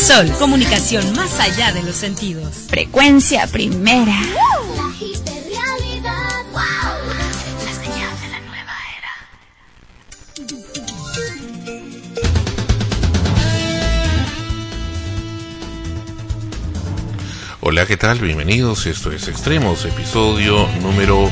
Sol, comunicación más allá de los sentidos. Frecuencia primera. La hiperrealidad. La señal de la nueva era. Hola, ¿qué tal? Bienvenidos, esto es Extremos, episodio número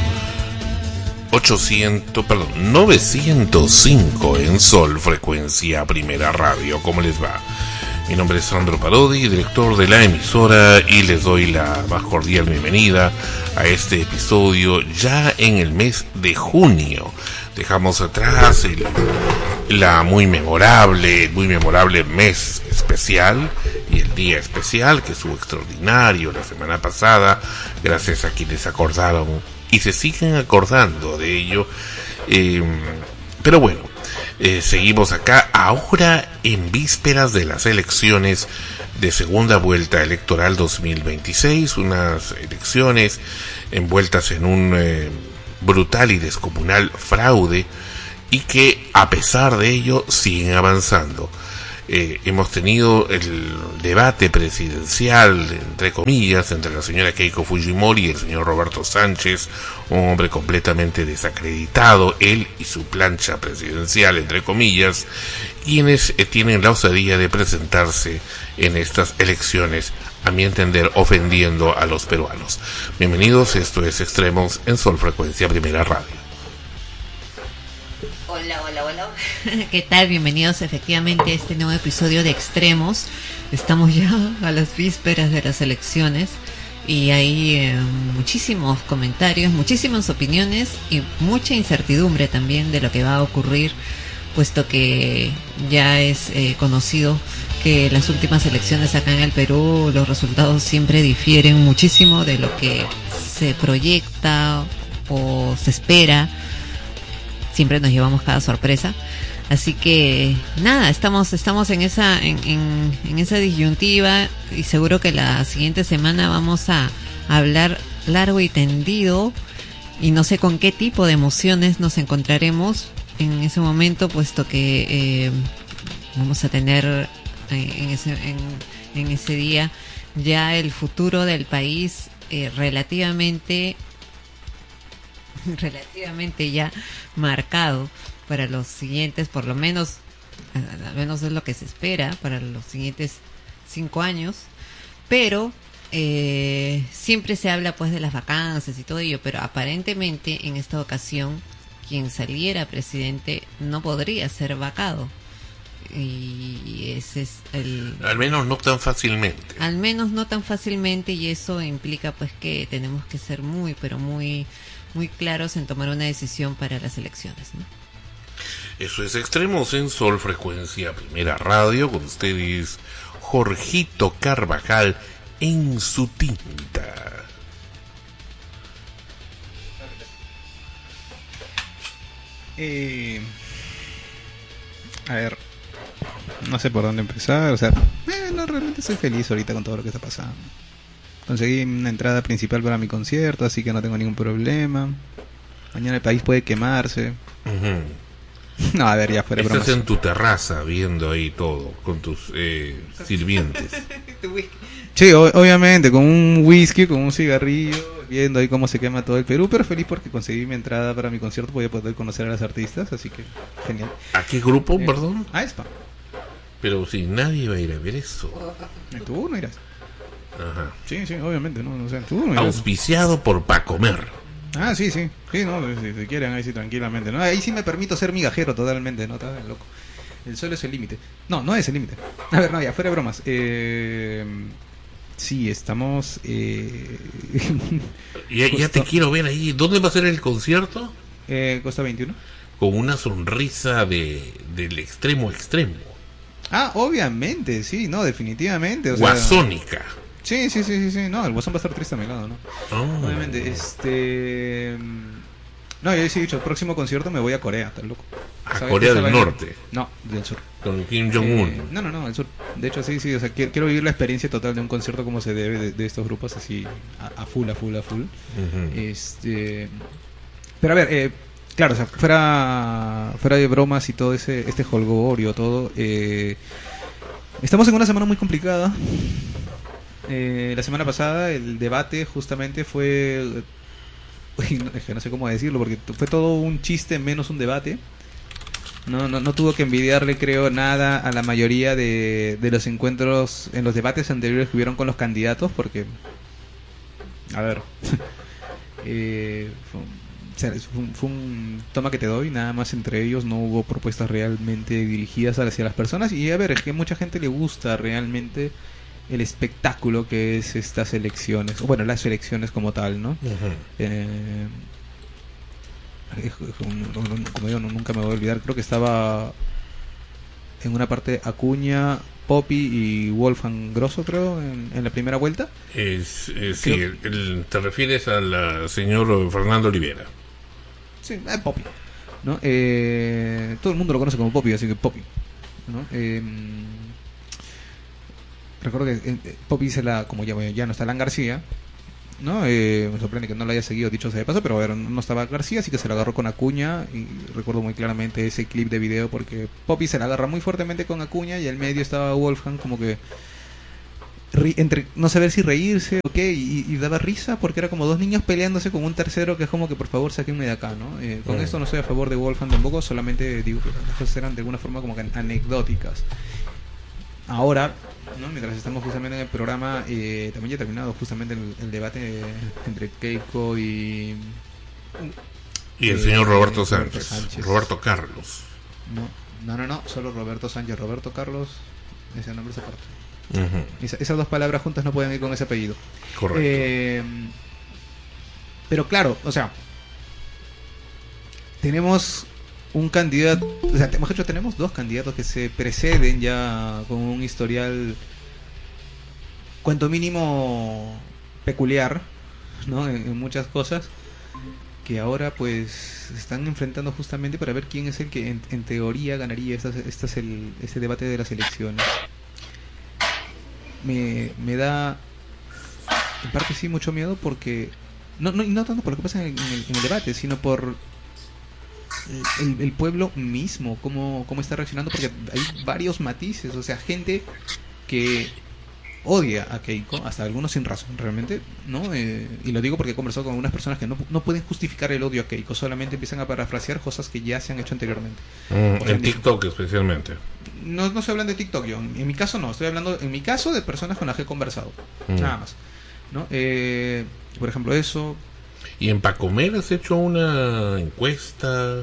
905 en Sol, frecuencia primera radio. ¿Cómo les va? Mi nombre es Sandro Parodi, director de la emisora, y les doy la más cordial bienvenida a este episodio ya en el mes de junio. Dejamos atrás el muy memorable mes especial y el día especial que estuvo extraordinario la semana pasada, gracias a quienes acordaron y se siguen acordando de ello. Pero bueno, seguimos acá ahora en vísperas de las elecciones de segunda vuelta electoral 2026, unas elecciones envueltas en un brutal y descomunal fraude y que a pesar de ello siguen avanzando. Hemos tenido el debate presidencial, entre comillas, entre la señora Keiko Fujimori y el señor Roberto Sánchez, un hombre completamente desacreditado, él y su plancha presidencial, entre comillas, quienes tienen la osadía de presentarse en estas elecciones, a mi entender, ofendiendo a los peruanos. Bienvenidos, esto es Extremos en Sol Frecuencia Primera Radio. Hola. ¿Qué tal? Bienvenidos efectivamente a este nuevo episodio de Extremos. Estamos ya a las vísperas de las elecciones y hay muchísimos comentarios, muchísimas opiniones y mucha incertidumbre también de lo que va a ocurrir, puesto que ya es conocido que las últimas elecciones acá en el Perú, los resultados siempre difieren muchísimo de lo que se proyecta o se espera. Siempre nos llevamos cada sorpresa. Así que nada, estamos en esa disyuntiva y seguro que la siguiente semana vamos a hablar largo y tendido y no sé con qué tipo de emociones nos encontraremos en ese momento, puesto que vamos a tener en ese día ya el futuro del país relativamente ya marcado para los siguientes, por lo menos, al menos es lo que se espera para los siguientes 5 años, pero siempre se habla pues de las vacancias y todo ello, pero aparentemente en esta ocasión quien saliera presidente no podría ser vacado, y ese es al menos no tan fácilmente, y eso implica pues que tenemos que ser muy claros en tomar una decisión para las elecciones, ¿no? Eso es Extremos en Sol Frecuencia Primera Radio, con ustedes Jorgito Carvajal en su tinta. A ver, no sé por dónde empezar, o sea, no, realmente soy feliz ahorita con todo lo que está pasando. Conseguí una entrada principal para mi concierto, así que no tengo ningún problema. Mañana el país puede quemarse. Uh-huh. No, a ver, ya fuera bromas. Estás en tu terraza viendo ahí todo, con tus sirvientes. Sí, obviamente, con un whisky, con un cigarrillo, viendo ahí cómo se quema todo el Perú, pero feliz porque conseguí mi entrada para mi concierto, voy a poder conocer a las artistas, así que genial. ¿A qué grupo, perdón? A Espa. Pero si nadie va a ir a ver eso. Tú no irás. Ajá. Sí, obviamente, no, o sea, tú no irás. Auspiciado por Pacomer. Ah, sí, no, si quieren, ahí sí, tranquilamente, ¿no? Ahí sí me permito ser migajero totalmente, ¿no? Está bien loco. El suelo es el límite. No es el límite. A ver, no, ya, fuera de bromas. Sí, estamos... Ya te quiero ver ahí. ¿Dónde va a ser el concierto? Costa 21. Con una sonrisa del extremo. Ah, obviamente, sí, no, definitivamente. O Guasónica. Sí, no, el Guasón va a estar triste a mi lado, ¿no? Oh. Obviamente, no, yo he dicho, el próximo concierto me voy a Corea, tan loco. ¿A Corea del Norte? No, del sur. ¿Con Kim Jong-un? No, del sur. De hecho, sí, o sea, quiero vivir la experiencia total de un concierto como se debe de estos grupos, así, a full. Uh-huh. Pero a ver, claro, o sea, fuera de bromas y todo este jolgorio, todo, Estamos en una semana muy complicada. La semana pasada el debate justamente fue... Uy, es que no sé cómo decirlo, porque fue todo un chiste menos un debate. No tuvo que envidiarle, creo, nada a la mayoría de los encuentros en los debates anteriores que hubieron con los candidatos, porque... A ver... fue un toma que te doy, nada más entre ellos, no hubo propuestas realmente dirigidas hacia las personas. Y a ver, es que a mucha gente le gusta realmente el espectáculo que es estas elecciones, o bueno, las elecciones como tal, ¿no? Como digo, nunca me voy a olvidar, creo que estaba en una parte Acuña, Poppy y Wolfgang Grosso, creo, en la primera vuelta. Sí, te refieres al señor Fernando Olivera. Sí, Poppy, ¿no? Todo el mundo lo conoce como Poppy, así que Poppy, ¿no? Recuerdo que Poppy como ya no está Alan García, ¿no? Me sorprende que no lo haya seguido, dicho sea de paso, pero a ver, no estaba García, así que se lo agarró con Acuña. Y recuerdo muy claramente ese clip de video, porque Poppy se la agarra muy fuertemente con Acuña y al medio estaba Wolfgang como que entre no saber si reírse o qué, y daba risa porque era como dos niños peleándose con un tercero que es como que por favor sáquenme de acá, ¿no? Con esto no estoy a favor de Wolfgang tampoco, solamente digo que las cosas eran de alguna forma como que anecdóticas. Ahora, ¿no? Mientras estamos justamente en el programa, también ya ha terminado justamente el debate entre Keiko y el señor Roberto Sánchez. Roberto Carlos. No, solo Roberto Sánchez. Roberto Carlos, ese nombre es aparte. Esas dos palabras juntas no pueden ir con ese apellido. Correcto. Pero claro, o sea, tenemos un candidato, o sea, tenemos dos candidatos que se preceden ya con un historial cuanto mínimo peculiar, ¿no? En muchas cosas, que ahora pues se están enfrentando justamente para ver quién es el que en teoría ganaría este debate de las elecciones. Me da en parte sí mucho miedo porque no tanto por lo que pasa en el debate, sino por el pueblo mismo, cómo está reaccionando, porque hay varios matices, o sea, gente que odia a Keiko, hasta algunos sin razón realmente, ¿no? Y lo digo porque he conversado con algunas personas que no pueden justificar el odio a Keiko, solamente empiezan a parafrasear cosas que ya se han hecho anteriormente. En TikTok especialmente. No estoy hablando de TikTok, yo en mi caso no, estoy hablando en mi caso de personas con las que he conversado, nada más, ¿no? Por ejemplo eso. ¿Y en Pacomer has hecho una encuesta?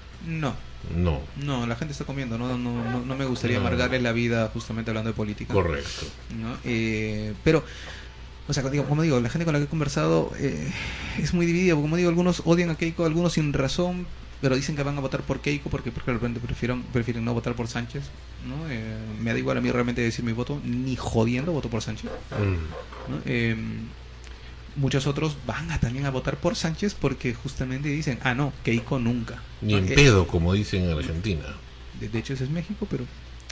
No, la gente está comiendo, no me gustaría amargarles la vida justamente hablando de política. Correcto. ¿No? Pero, o sea, como digo, la gente con la que he conversado es muy dividida, como digo, algunos odian a Keiko, algunos sin razón, pero dicen que van a votar por Keiko porque de repente prefieren no votar por Sánchez, ¿no? Me da igual a mí realmente decir mi voto, ni jodiendo voto por Sánchez, ¿no? Muchos otros van también a votar por Sánchez porque justamente dicen, no, Keiko nunca. Ni en pedo, como dicen en Argentina. De hecho, ese es México, pero...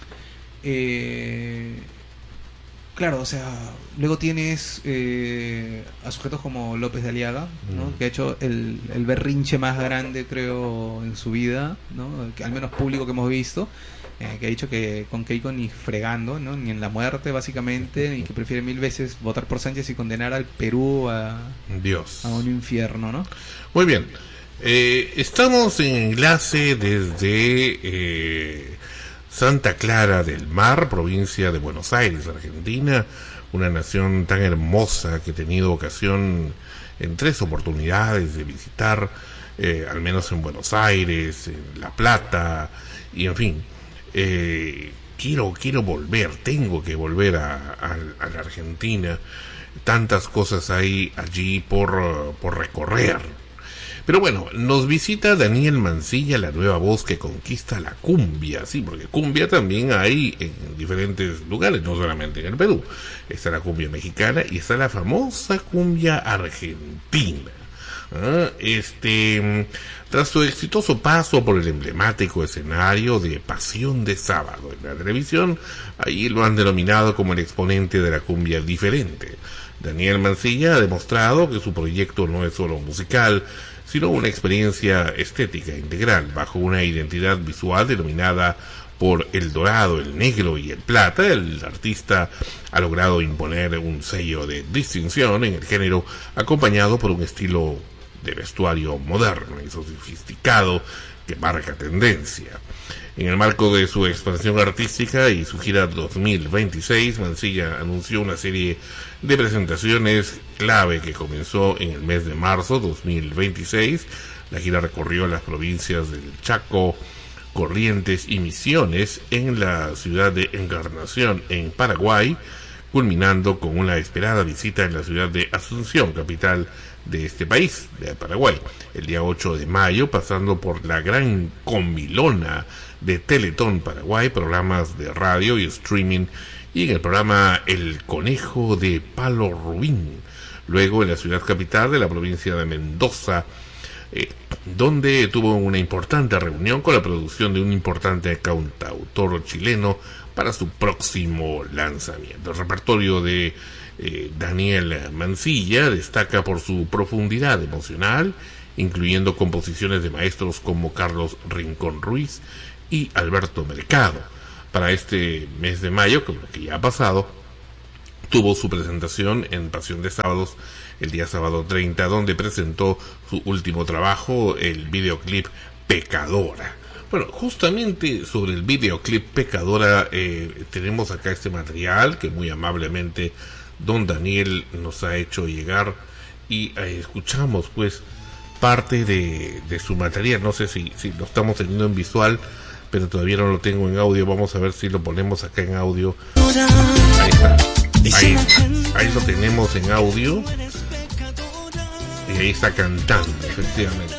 claro, o sea, luego tienes a sujetos como López de Aliaga, ¿no? Que ha hecho el berrinche más grande, creo, en su vida, ¿no? Que al menos público que hemos visto. Que ha dicho que con Keiko ni fregando, ¿no? Ni en la muerte básicamente, y que prefiere 1000 veces votar por Sánchez y condenar al Perú a un infierno, ¿no? Muy bien, estamos en enlace desde Santa Clara del Mar, provincia de Buenos Aires, Argentina, una nación tan hermosa que he tenido ocasión en 3 oportunidades de visitar, al menos en Buenos Aires, en La Plata, y en fin. Quiero volver, tengo que volver a la Argentina. Tantas cosas hay allí por recorrer. Pero bueno, nos visita Daniel Mancilla, la nueva voz que conquista la cumbia. Sí, porque cumbia también hay en diferentes lugares, no solamente en el Perú. Está la cumbia mexicana y está la famosa cumbia argentina. Tras su exitoso paso por el emblemático escenario de Pasión de Sábado en la televisión, ahí lo han denominado como el exponente de la cumbia diferente. Daniel Mancilla ha demostrado que su proyecto no es solo musical, sino una experiencia estética integral bajo una identidad visual denominada por el dorado, el negro y el plata, el artista ha logrado imponer un sello de distinción en el género, acompañado por un estilo de vestuario moderno y sofisticado que marca tendencia. En el marco de su expansión artística y su gira 2026, Mansilla anunció una serie de presentaciones clave que comenzó en el mes de marzo 2026. La gira recorrió las provincias del Chaco, Corrientes y Misiones en la ciudad de Encarnación, en Paraguay, culminando con una esperada visita en la ciudad de Asunción, capital de este país, de Paraguay, el día 8 de mayo, pasando por la gran comilona de Teletón Paraguay, programas de radio y streaming, y en el programa El Conejo de Palo Rubín. Luego en la ciudad capital de la provincia de Mendoza, donde tuvo una importante reunión con la producción de un importante cantautor chileno para su próximo lanzamiento. El repertorio de Daniel Mansilla destaca por su profundidad emocional, incluyendo composiciones de maestros como Carlos Rincón Ruiz y Alberto Mercado. Para este mes de mayo, que ya ha pasado, tuvo su presentación en Pasión de Sábados el día sábado 30, donde presentó su último trabajo, el videoclip Pecadora. Bueno, justamente sobre el videoclip Pecadora tenemos acá este material que muy amablemente don Daniel nos ha hecho llegar, y escuchamos pues parte de su material. No sé si lo estamos teniendo en visual, pero todavía no lo tengo en audio. Vamos a ver si lo ponemos acá en audio. Ahí está. Ahí lo tenemos en audio. Y ahí está cantando, efectivamente.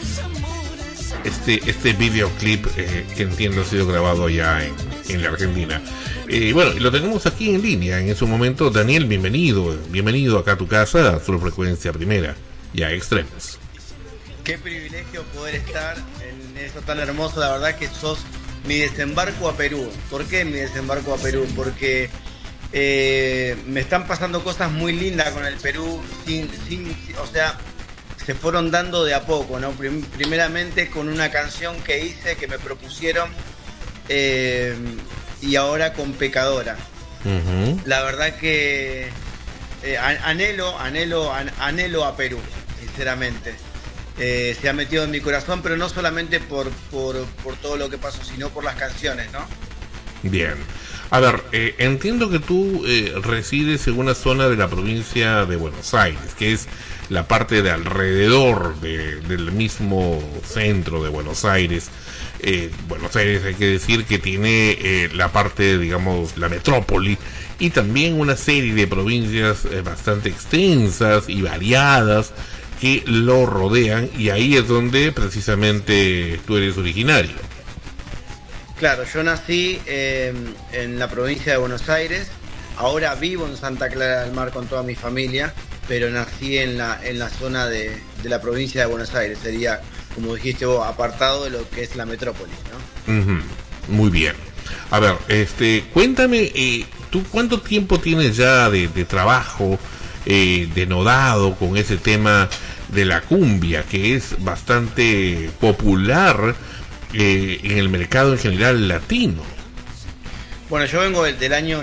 Este videoclip que entiendo ha sido grabado allá en la Argentina. Bueno, lo tenemos aquí en línea en su momento. Daniel, bienvenido acá a tu casa, a Sur Frecuencia Primera y a Extremos. Qué privilegio poder estar en esto tan hermoso. La verdad que sos mi desembarco a Perú. ¿Por qué mi desembarco a Perú? Porque me están pasando cosas muy lindas con el Perú, o sea, se fueron dando de a poco, ¿no? Primeramente con una canción que hice, que me propusieron, y ahora con Pecadora. Uh-huh. La verdad que anhelo a Perú, sinceramente. Se ha metido en mi corazón, pero no solamente por todo lo que pasó, sino por las canciones, ¿no? Bien. A ver, entiendo que tú resides en una zona de la provincia de Buenos Aires, que es la parte de alrededor del mismo centro de Buenos Aires. Buenos Aires, hay que decir que tiene la parte, digamos, la metrópoli, y también una serie de provincias bastante extensas y variadas que lo rodean, y ahí es donde precisamente tú eres originario. Claro, yo nací en la provincia de Buenos Aires, ahora vivo en Santa Clara del Mar con toda mi familia, pero nací en la zona de la provincia de Buenos Aires, sería, como dijiste vos, apartado de lo que es la metrópoli, ¿no? Uh-huh. Muy bien. A ver, cuéntame, ¿tú cuánto tiempo tienes ya de trabajo denodado con ese tema de la cumbia, que es bastante popular en el mercado en general latino? Bueno, yo vengo del año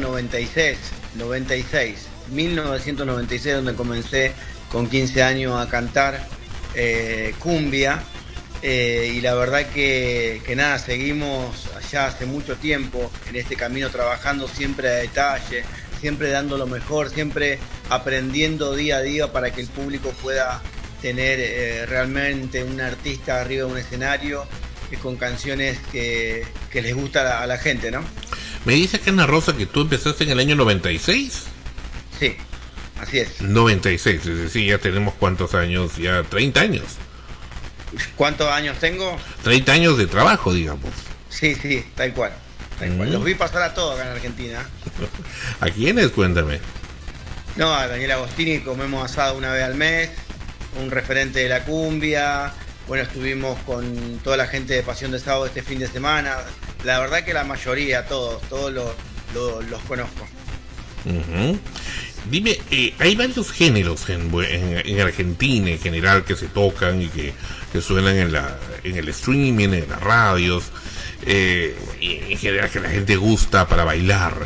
1996, donde comencé con 15 años a cantar cumbia, y la verdad que nada, seguimos allá hace mucho tiempo en este camino, trabajando siempre a detalle, siempre dando lo mejor, siempre aprendiendo día a día para que el público pueda tener realmente un artista arriba de un escenario con canciones que les gusta a la gente, ¿no? Me dice que Ana Rosa que tú empezaste en el año 96. Sí, así es. 96, es decir, ya tenemos ¿cuántos años? Ya 30 años. ¿Cuántos años tengo? 30 años de trabajo, digamos. Sí, tal cual. Los vi pasar a todos acá en Argentina. ¿A quiénes? Cuéntame. No, a Daniel Agostini comemos asado una vez al mes, un referente de la cumbia. Bueno, estuvimos con toda la gente de Pasión de Sábado este fin de semana. La verdad que la mayoría, todos los conozco. Uh-huh. Dime, hay varios géneros en Argentina en general que se tocan y que suenan en el streaming, en las radios. y en general que la gente gusta para bailar.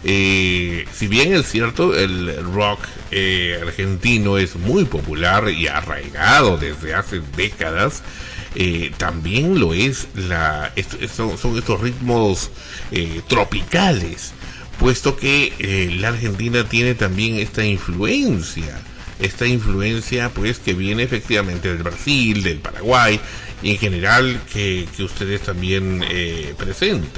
Si bien es cierto, el rock argentino es muy popular y arraigado desde hace décadas, también lo es son estos ritmos tropicales, puesto que la Argentina tiene también esta influencia pues que viene efectivamente del Brasil, del Paraguay y en general que ustedes también presentan.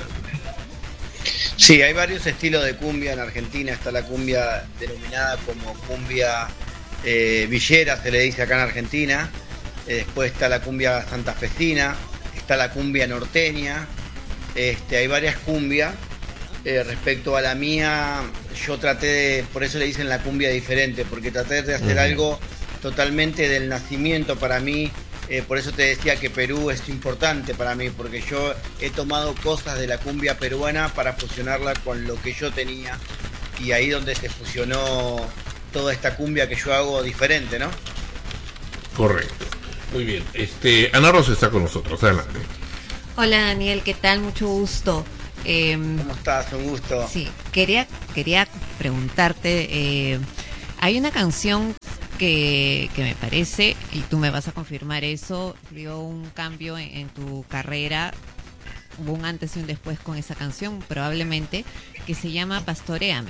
Sí, hay varios estilos de cumbia en Argentina. Está la cumbia denominada como cumbia villera, se le dice acá en Argentina. Después está la cumbia santafesina, está la cumbia norteña. Hay varias cumbias. Respecto a la mía, yo por eso le dicen la cumbia diferente, porque traté de hacer algo totalmente del nacimiento para mí. Por eso te decía que Perú es importante para mí, porque yo he tomado cosas de la cumbia peruana para fusionarla con lo que yo tenía, y ahí donde se fusionó toda esta cumbia que yo hago diferente, ¿no? Correcto. Muy bien. Ana Rosa está con nosotros. Adelante. Hola Daniel, ¿qué tal? Mucho gusto. ¿Cómo estás? Un gusto. Sí, quería preguntarte, hay una canción que me parece, y tú me vas a confirmar eso, dio un cambio en tu carrera, hubo un antes y un después con esa canción, probablemente, que se llama Pastoréame.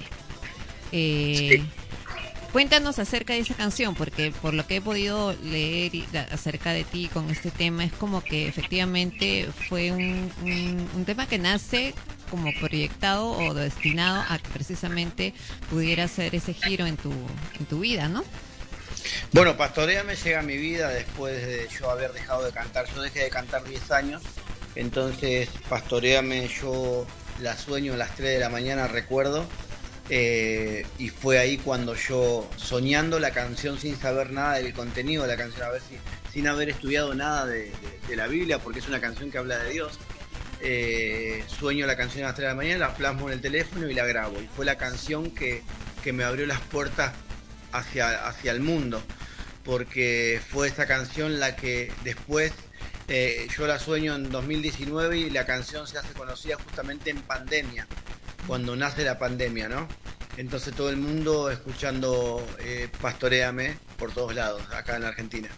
Sí. Cuéntanos acerca de esa canción, porque por lo que he podido leer acerca de ti con este tema, es como que efectivamente fue un tema que nace como proyectado o destinado a que precisamente pudiera hacer ese giro en tu vida, ¿no? Bueno, Pastoréame llega a mi vida después de yo haber dejado de cantar. Yo dejé de cantar 10 años, entonces Pastoréame yo la sueño a las 3 de la mañana, recuerdo. Y fue ahí cuando yo, soñando la canción sin saber nada del contenido de la canción, sin haber estudiado nada de la Biblia, porque es una canción que habla de Dios, sueño la canción a las 3 de la mañana, la plasmo en el teléfono y la grabo, y fue la canción que me abrió las puertas hacia el mundo, porque fue esa canción la que después yo la sueño en 2019 y la canción se hace conocida justamente en pandemia, cuando nace la pandemia, ¿no? Entonces todo el mundo escuchando Pastoréame por todos lados, acá en Argentina.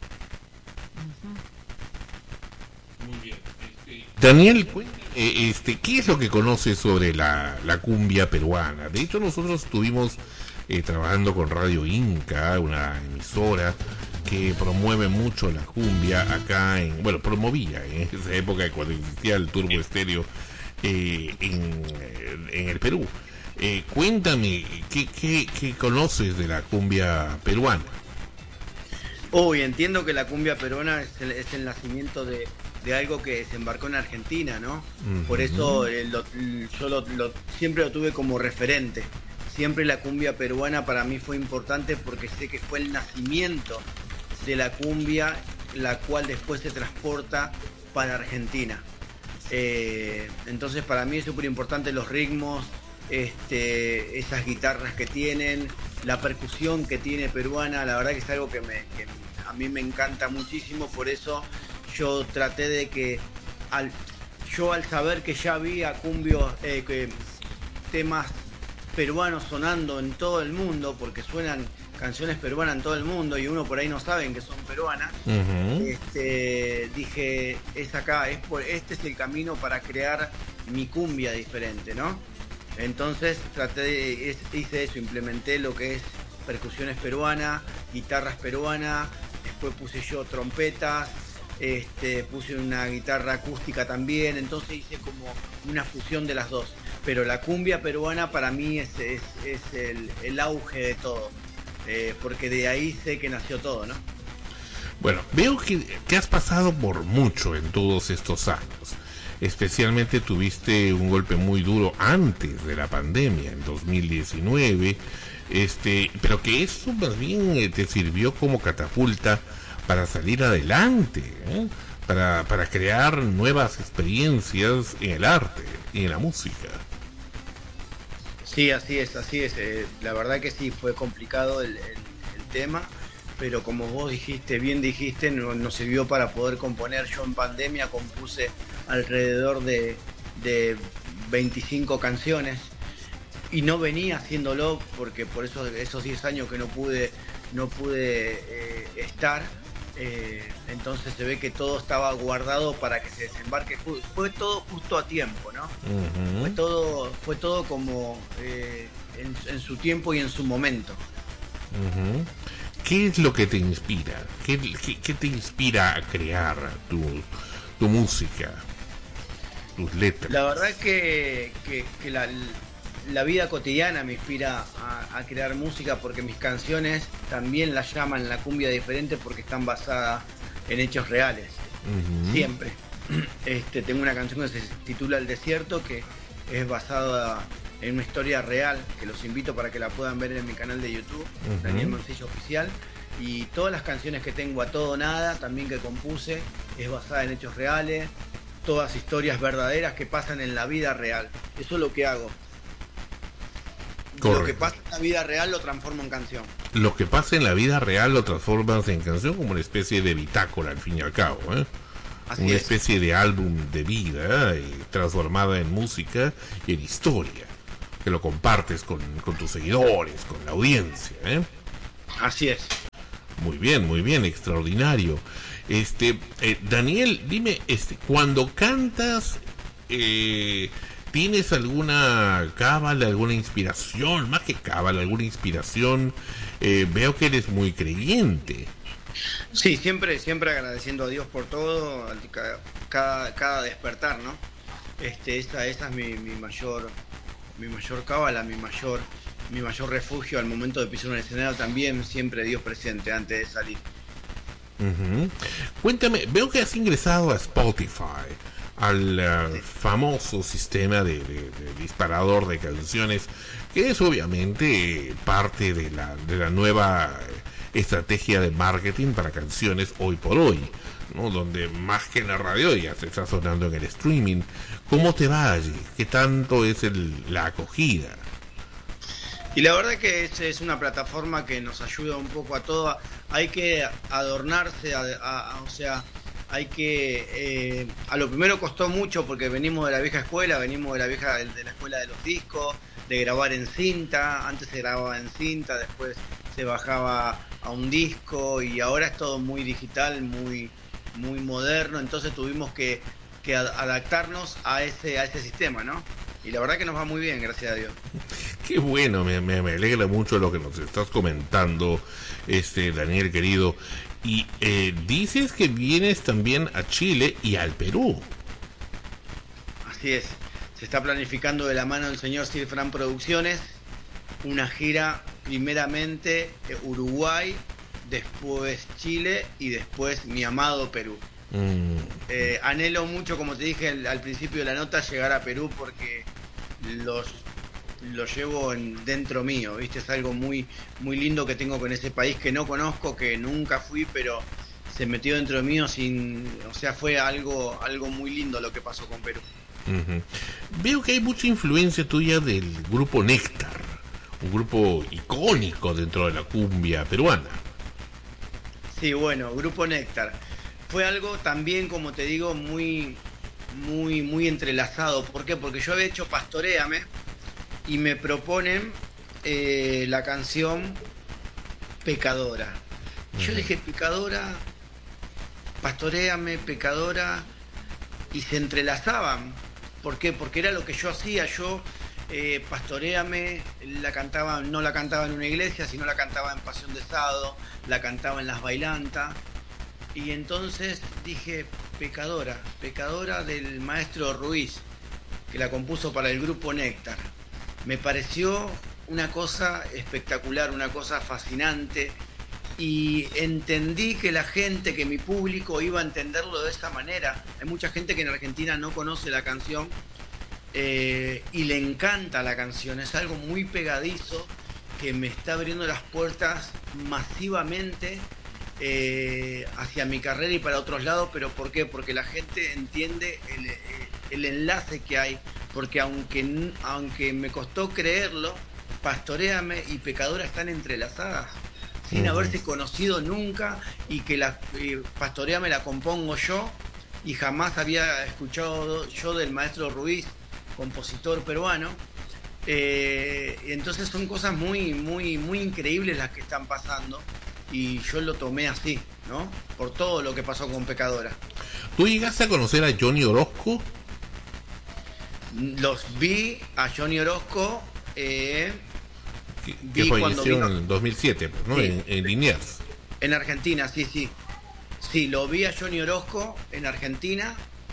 Muy bien. Daniel, ¿qué es lo que conoces sobre la cumbia peruana? De hecho, nosotros estuvimos trabajando con Radio Inca, una emisora que promueve mucho la cumbia acá promovía en esa época cuando existía el Turbo Estéreo en el Perú. Cuéntame, ¿qué conoces de la cumbia peruana? Entiendo que la cumbia peruana es el nacimiento de algo que se embarcó en Argentina, ¿no? Uh-huh. Por eso yo siempre lo tuve como referente. Siempre la cumbia peruana para mí fue importante porque sé que fue el nacimiento de la cumbia, la cual después se transporta para Argentina. Entonces para mí es súper importante los ritmos, esas guitarras que tienen, la percusión que tiene peruana. La verdad que es algo que a mí me encanta muchísimo. Por eso yo traté de que al saber que ya había temas peruanos sonando en todo el mundo, porque suenan canciones peruanas en todo el mundo y uno por ahí no saben que son peruanas. Uh-huh. Dije, este es el camino para crear mi cumbia diferente, ¿no? Entonces hice eso, implementé lo que es percusiones peruanas, guitarras peruanas, después puse yo trompetas, puse una guitarra acústica también, entonces hice como una fusión de las dos. Pero la cumbia peruana para mí es el auge de todo, porque de ahí sé que nació todo, ¿no? Bueno, veo que has pasado por mucho en todos estos años. Especialmente tuviste un golpe muy duro antes de la pandemia, en 2019, pero que eso más bien te sirvió como catapulta para salir adelante, para crear nuevas experiencias en el arte y en la música. Sí, así es. La verdad que sí, fue complicado el tema, pero como vos bien dijiste, nos sirvió para poder componer. Yo en pandemia compuse alrededor de de 25 canciones y no venía haciéndolo porque por eso esos 10 años que no pude estar, entonces se ve que todo estaba guardado para que se desembarque. Fue todo justo a tiempo, ¿no? Uh-huh. Fue todo como en su tiempo y en su momento. Uh-huh. ¿Qué es lo que te inspira? ¿Qué te inspira a crear tu música, tus letras? La verdad que la vida cotidiana me inspira a crear música, porque mis canciones también las llaman la cumbia diferente porque están basadas en hechos reales. Uh-huh. Siempre. Tengo una canción que se titula El Desierto, que es basada en una historia real, que los invito para que la puedan ver en mi canal de YouTube, uh-huh. Daniel Mancilla Oficial. Y todas las canciones que tengo, A Todo Nada, también que compuse, es basada en hechos reales, todas historias verdaderas que pasan en la vida real. Eso es lo que hago. Correcto. Lo que pasa en la vida real lo transformo en canción. Lo que pasa en la vida real lo transformas en canción, como una especie de bitácora al fin y al cabo, ¿eh? Una especie de álbum de vida, transformada en música y en historia, que lo compartes con tus seguidores, con la audiencia, ¿eh? Así es. Muy bien, extraordinario. Daniel, dime, cuando cantas, ¿tienes alguna cábala, alguna inspiración? Más que cábala, alguna inspiración. Veo que eres muy creyente. Sí, siempre agradeciendo a Dios por todo, cada despertar, ¿no? Esa es mi mayor cábala, mi mayor refugio al momento de pisar un escenario. También siempre Dios presente antes de salir. Uh-huh. Cuéntame, veo que has ingresado a Spotify, al famoso sistema de disparador de canciones, que es obviamente parte de la nueva estrategia de marketing para canciones hoy por hoy, ¿no? Donde más que en la radio ya se está sonando en el streaming. ¿Cómo te va allí? ¿Qué tanto es la acogida? Y la verdad que es una plataforma que nos ayuda un poco a todo. Hay que adornarse, o sea, hay que... a lo primero costó mucho porque venimos de la vieja escuela, de la escuela de los discos, de grabar en cinta. Antes se grababa en cinta, después se bajaba a un disco y ahora es todo muy digital, muy moderno. Entonces tuvimos que adaptarnos a ese sistema, ¿no? Y la verdad que nos va muy bien, gracias a Dios. Qué bueno, me alegra mucho lo que nos estás comentando, Daniel querido. Y dices que vienes también a Chile y al Perú. Así es, se está planificando de la mano del señor Silfran Producciones una gira, primeramente Uruguay, después Chile y después mi amado Perú. Anhelo mucho, como te dije al principio de la nota, llegar a Perú porque lo llevo dentro mío, ¿viste? Es algo muy lindo que tengo con ese país que no conozco, que nunca fui, pero se metió dentro mío o sea, fue algo muy lindo lo que pasó con Perú. Uh-huh. Veo que hay mucha influencia tuya del grupo Néctar, un grupo icónico dentro de la cumbia peruana. Sí, bueno, Grupo Néctar fue algo también, como te digo, muy entrelazado. ¿Por qué? Porque yo había hecho Pastoréame y me proponen la canción Pecadora. Uh-huh. Yo dije Pecadora, Pastoréame, Pecadora, y se entrelazaban. ¿Por qué? Porque era lo que yo hacía. Yo Pastoréame no la cantaba en una iglesia, sino la cantaba en Pasión de Sábado, la cantaba en las bailantas. Y entonces dije Pecadora del maestro Ruiz, que la compuso para el grupo Néctar. Me pareció una cosa espectacular, una cosa fascinante, y entendí que que mi público iba a entenderlo de esta manera. Hay mucha gente que en Argentina no conoce la canción y le encanta la canción. Es algo muy pegadizo que me está abriendo las puertas masivamente hacia mi carrera y para otros lados. ¿Pero por qué? Porque la gente entiende el enlace que hay, porque aunque me costó creerlo, Pastoréame y Pecadora están entrelazadas sin haberse conocido nunca, y que Pastoréame la compongo yo y jamás había escuchado yo del maestro Ruiz, compositor peruano. Entonces son cosas muy, muy, muy increíbles las que están pasando, y yo lo tomé así, ¿no? Por todo lo que pasó con Pecadora. ¿Tú llegaste a conocer a Johnny Orozco? Los vi a Johnny Orozco, Que vi cuando falleció vino en el 2007, pues, ¿no? Sí. En Liniers. en Argentina, sí, sí. Sí, lo vi a Johnny Orozco en Argentina,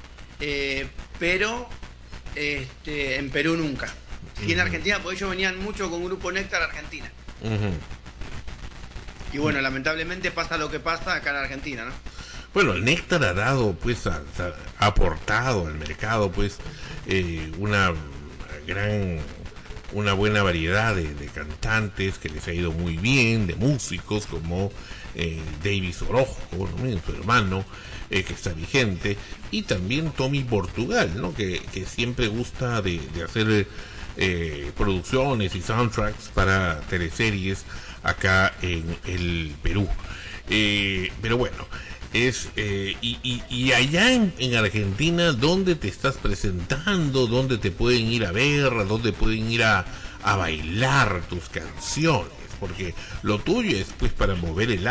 pero en Perú nunca. Sí, en Argentina, porque ellos venían mucho con Grupo Néctar a Argentina. Ujú. Y bueno, lamentablemente pasa lo que pasa acá en Argentina, ¿no? Bueno, el Néctar ha dado, pues, ha aportado al mercado, pues, una buena variedad de cantantes que les ha ido muy bien, de músicos como Davis Orozco, ¿no? Su hermano, que está vigente, y también Tommy Portugal, ¿no? Que siempre gusta de hacer producciones y soundtracks para teleseries acá en el Perú. Pero bueno, y allá en Argentina, ¿dónde te estás presentando? ¿Dónde te pueden ir a ver? ¿Dónde pueden ir a bailar tus canciones? Porque lo tuyo es, pues, para mover el